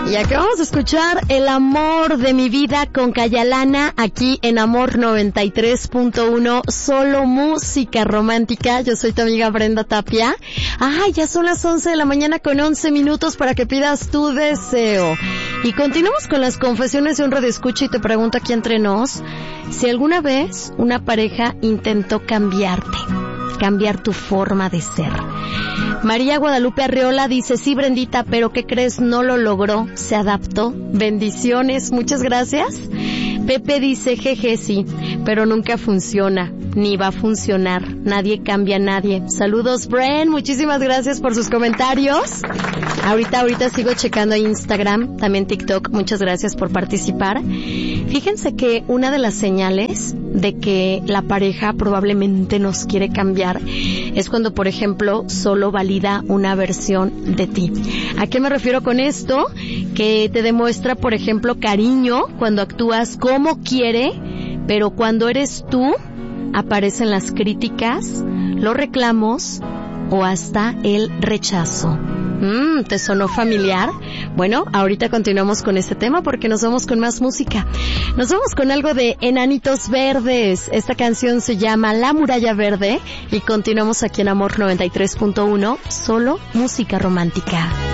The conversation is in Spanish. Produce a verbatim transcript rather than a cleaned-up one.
Y acabamos de escuchar El amor de mi vida con Kayalana aquí en Amor noventa y tres punto uno, solo música romántica. Yo soy tu amiga Brenda Tapia. Ay, ya son las once de la mañana con once minutos para que pidas tu deseo. Y continuamos con las confesiones de un radioescucha y te pregunto aquí entre nos, si alguna vez una pareja intentó cambiarte, cambiar tu forma de ser. María Guadalupe Arreola dice, sí, Brendita, pero ¿qué crees? No lo logró, se adaptó. Bendiciones, muchas gracias. Pepe dice, jeje, sí, pero nunca funciona, ni va a funcionar. Nadie cambia a nadie. Saludos, Bren, muchísimas gracias por sus comentarios. Ahorita, ahorita sigo checando Instagram, también TikTok, muchas gracias por participar. Fíjense que una de las señales de que la pareja probablemente nos quiere cambiar es cuando, por ejemplo, solo valida una versión de ti. ¿A qué me refiero con esto? Que te demuestra, por ejemplo, cariño cuando actúas como quiere, pero cuando eres tú, aparecen las críticas, los reclamos o hasta el rechazo. Mm, ¿te sonó familiar? Bueno, ahorita continuamos con este tema porque nos vamos con más música. Nos vamos con algo de Enanitos Verdes. Esta canción se llama La Muralla Verde y continuamos aquí en Amor noventa y tres punto uno, solo música romántica.